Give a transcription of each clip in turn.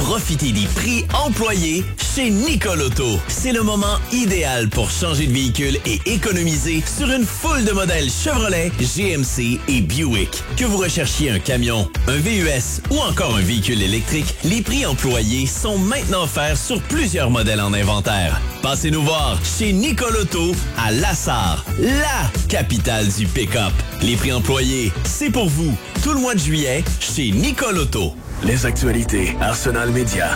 profiter des prix employés chez Nicole Auto. C'est le moment idéal pour changer de véhicule et économiser sur une foule de modèles Chevrolet, GMC et Buick. Que vous recherchiez un camion, un VUS ou encore un véhicule électrique, les prix employés sont maintenant offerts sur plusieurs modèles en inventaire. Passez nous voir chez Nicole Auto à Lassar, la capitale du pick-up. Les prix employés, c'est pour vous. Tout le mois de juillet, chez Nicole Auto. Les actualités Arsenal Média.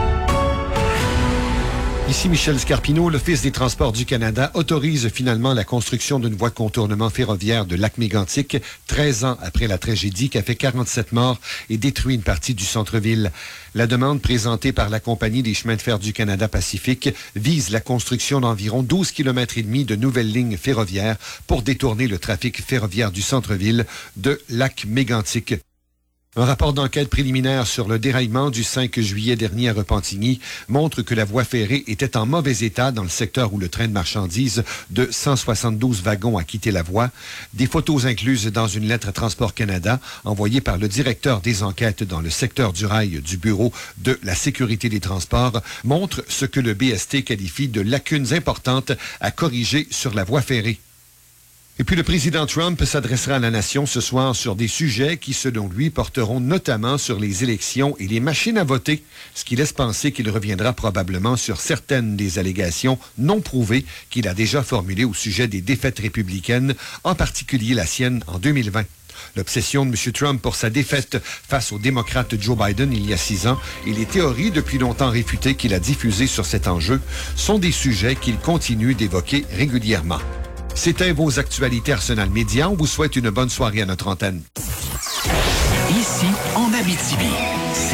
Ici Michel Scarpino, l'Office des transports du Canada autorise finalement la construction d'une voie de contournement ferroviaire de Lac-Mégantic, 13 ans après la tragédie qui a fait 47 morts et détruit une partie du centre-ville. La demande présentée par la Compagnie des chemins de fer du Canada Pacifique vise la construction d'environ 12 km et demi de nouvelles lignes ferroviaires pour détourner le trafic ferroviaire du centre-ville de Lac-Mégantic. Un rapport d'enquête préliminaire sur le déraillement du 5 juillet dernier à Repentigny montre que la voie ferrée était en mauvais état dans le secteur où le train de marchandises de 172 wagons a quitté la voie. Des photos incluses dans une lettre à Transport Canada envoyée par le directeur des enquêtes dans le secteur du rail du Bureau de la sécurité des transports montrent ce que le BST qualifie de lacunes importantes à corriger sur la voie ferrée. Et puis le président Trump s'adressera à la nation ce soir sur des sujets qui, selon lui, porteront notamment sur les élections et les machines à voter, ce qui laisse penser qu'il reviendra probablement sur certaines des allégations non prouvées qu'il a déjà formulées au sujet des défaites républicaines, en particulier la sienne en 2020. L'obsession de M. Trump pour sa défaite face au démocrate Joe Biden il y a 6 ans et les théories depuis longtemps réfutées qu'il a diffusées sur cet enjeu sont des sujets qu'il continue d'évoquer régulièrement. C'était vos actualités Arsenal Média. On vous souhaite une bonne soirée à notre antenne. Ici, en Abitibi.